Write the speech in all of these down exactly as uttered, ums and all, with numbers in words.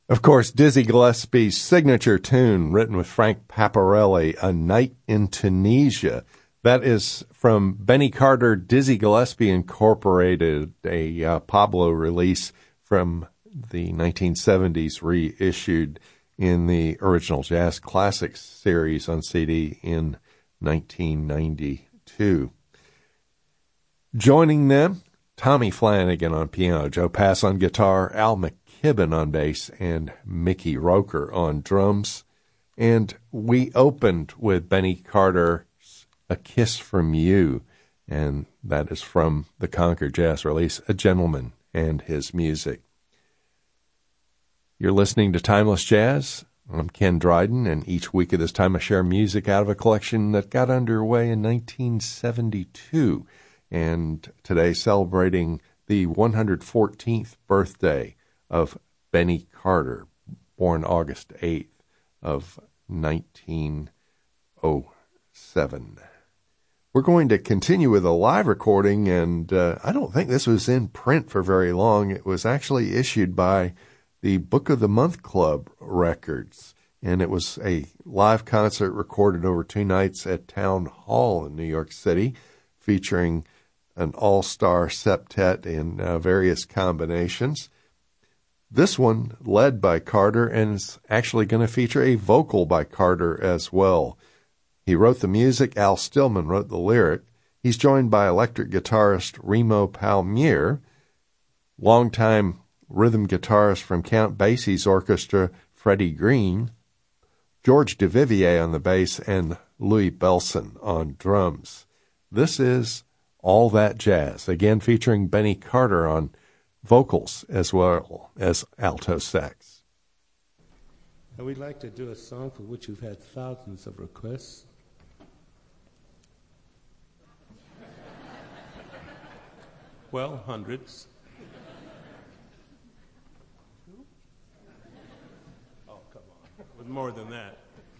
Of course, Dizzy Gillespie's signature tune, written with Frank Paparelli, A Night in Tunisia. That is from Benny Carter, Dizzy Gillespie Incorporated, a uh, Pablo release from the nineteen seventies, reissued in the original Jazz Classics series on C D in nineteen ninety-two. Joining them, Tommy Flanagan on piano, Joe Pass on guitar, Al McKibben on bass, and Mickey Roker on drums. And we opened with Benny Carter's A Kiss from You, and that is from the Concord Jazz release, A Gentleman and His Music. You're listening to Timeless Jazz. I'm Ken Dryden, and each week at this time I share music out of a collection that got underway in nineteen seventy-two, and today celebrating the one hundred fourteenth birthday of Benny Carter, born August eighth of nineteen oh seven. We're going to continue with a live recording, and uh, I don't think this was in print for very long. It was actually issued by the Book of the Month Club Records, and it was a live concert recorded over two nights at Town Hall in New York City, featuring an all-star septet in uh, various combinations. This one led by Carter, and is actually going to feature a vocal by Carter as well. He wrote the music. Al Stillman wrote the lyric. He's joined by electric guitarist Remo Palmier, longtime rhythm guitarist from Count Basie's orchestra, Freddie Green, George Duvivier on the bass, and Louis Belson on drums. This is All That Jazz, again featuring Benny Carter on vocals as well as alto sax. And we'd like to do a song for which we've had thousands of requests. Well, hundreds. Oh, come on. With more than that.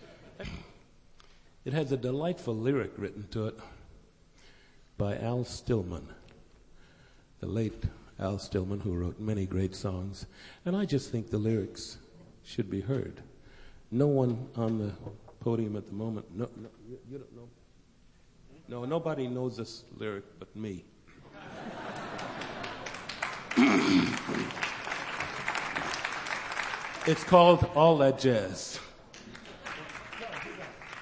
It has a delightful lyric written to it by Al Stillman, the late Al Stillman, who wrote many great songs. And I just think the lyrics should be heard. No one on the podium at the moment, no, no you, you don't know? No, nobody knows this lyric but me. It's called All That Jazz.